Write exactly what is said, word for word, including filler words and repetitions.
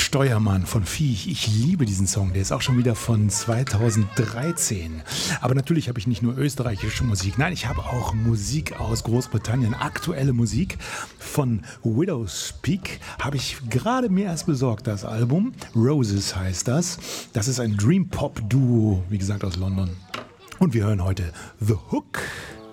Steuermann von Viech. Ich liebe diesen Song. Der ist auch schon wieder von zweitausenddreizehn. Aber natürlich habe ich nicht nur österreichische Musik. Nein, ich habe auch Musik aus Großbritannien. Aktuelle Musik von Widow's Peak habe ich gerade mir erst besorgt, das Album. Roses heißt das. Das ist ein Dream-Pop-Duo, wie gesagt, aus London. Und wir hören heute The Hook.